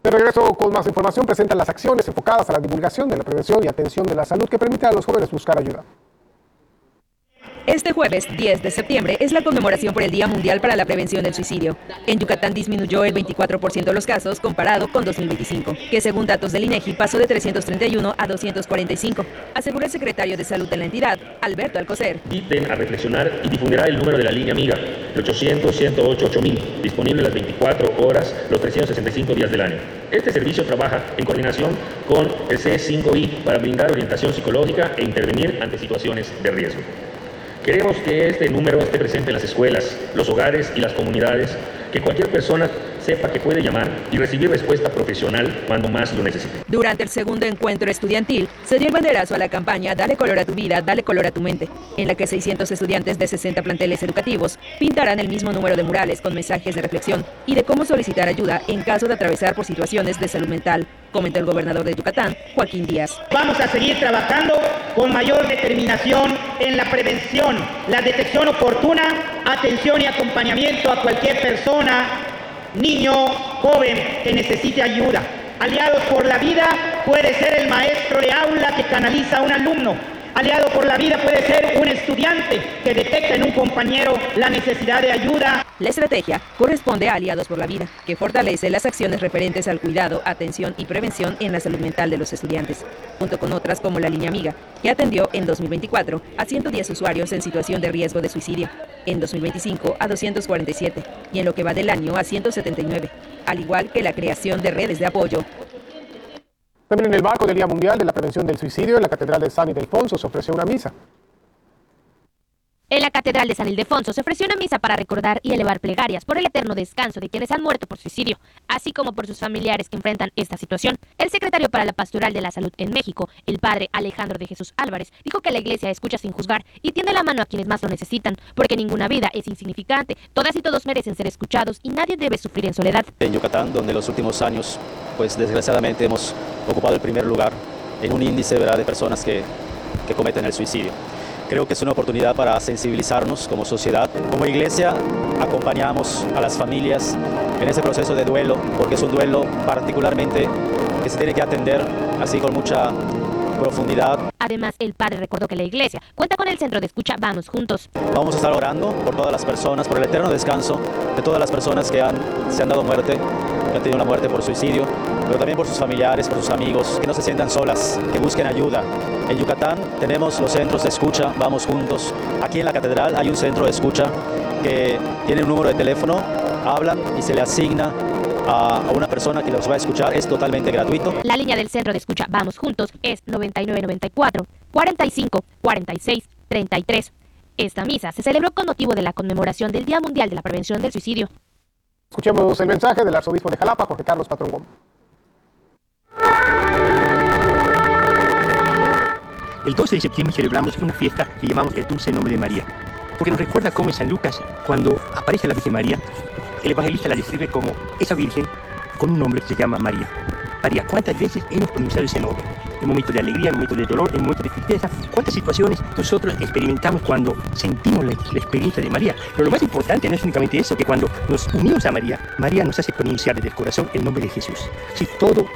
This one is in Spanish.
De regreso con más información, presentan las acciones enfocadas a la divulgación de la prevención y atención de la salud que permite a los jóvenes buscar ayuda. Este jueves 10 de septiembre es la conmemoración por el Día Mundial para la Prevención del Suicidio. En Yucatán disminuyó el 24% de los casos comparado con 2025, que según datos del INEGI pasó de 331 a 245, aseguró el secretario de Salud de la entidad, Alberto Alcocer. Inviten a reflexionar y difundirá el número de la línea amiga, el 800-108-8000, disponible las 24 horas, los 365 días del año. Este servicio trabaja en coordinación con el C5I para brindar orientación psicológica e intervenir ante situaciones de riesgo. Queremos que este número esté presente en las escuelas, los hogares y las comunidades, que cualquier persona sepa que puede llamar y recibir respuesta profesional cuando más lo necesite. Durante el segundo encuentro estudiantil, se dio el banderazo a la campaña Dale color a tu vida, dale color a tu mente, en la que 600 estudiantes de 60 planteles educativos pintarán el mismo número de murales con mensajes de reflexión y de cómo solicitar ayuda en caso de atravesar por situaciones de salud mental, comentó el gobernador de Yucatán, Joaquín Díaz. Vamos a seguir trabajando con mayor determinación en la prevención, la detección oportuna, atención y acompañamiento a cualquier persona, niño, joven que necesite ayuda. Aliados por la Vida puede ser el maestro de aula que canaliza a un alumno. Aliado por la Vida puede ser un estudiante que detecta en un compañero la necesidad de ayuda. La estrategia corresponde a Aliados por la Vida, que fortalece las acciones referentes al cuidado, atención y prevención en la salud mental de los estudiantes, junto con otras como la Línea Amiga, que atendió en 2024 a 110 usuarios en situación de riesgo de suicidio, en 2025 a 247 y en lo que va del año a 179, al igual que la creación de redes de apoyo. También en el marco del Día Mundial de la Prevención del Suicidio, en la Catedral de San Ildefonso se ofreció una misa. En la Catedral de San Ildefonso se ofreció una misa para recordar y elevar plegarias por el eterno descanso de quienes han muerto por suicidio, así como por sus familiares que enfrentan esta situación. El secretario para la Pastoral de la Salud en México, el padre Alejandro de Jesús Álvarez, dijo que la Iglesia escucha sin juzgar y tiende la mano a quienes más lo necesitan, porque ninguna vida es insignificante, todas y todos merecen ser escuchados y nadie debe sufrir en soledad. En Yucatán, donde en los últimos años, pues desgraciadamente hemos ocupado el primer lugar en un índice, ¿verdad?, de personas que cometen el suicidio. Creo que es una oportunidad para sensibilizarnos como sociedad. Como iglesia acompañamos a las familias en ese proceso de duelo, porque es un duelo particularmente que se tiene que atender así con mucha profundidad. Además, el padre recordó que la iglesia cuenta con el centro de escucha Vamos Juntos. Vamos a estar orando por todas las personas, por el eterno descanso de todas las personas que se han dado muerte, que han tenido la muerte por suicidio, pero también por sus familiares, por sus amigos, que no se sientan solas, que busquen ayuda. En Yucatán tenemos los centros de escucha Vamos Juntos. Aquí en la catedral hay un centro de escucha que tiene un número de teléfono, hablan y se le asigna a una persona que los va a escuchar. Es totalmente gratuito. La línea del centro de escucha Vamos Juntos es 9994 45 46 33. Esta misa se celebró con motivo de la conmemoración del Día Mundial de la Prevención del Suicidio. Escuchemos el mensaje del arzobispo de Jalapa, Jorge Carlos Patrón Gómez. El 12 de septiembre celebramos una fiesta que llamamos el Dulce Nombre de María, porque nos recuerda cómo en San Lucas, cuando aparece la Virgen María, el evangelista la describe como esa Virgen con un nombre que se llama María. María, ¿cuántas veces hemos pronunciado ese nombre? En momentos de alegría, en momentos de dolor, en momentos de tristeza. ¿Cuántas situaciones nosotros experimentamos cuando sentimos la experiencia de María? Pero lo más importante no es únicamente eso, que cuando nos unimos a María, María nos hace pronunciar desde el corazón el nombre de Jesús. Si todo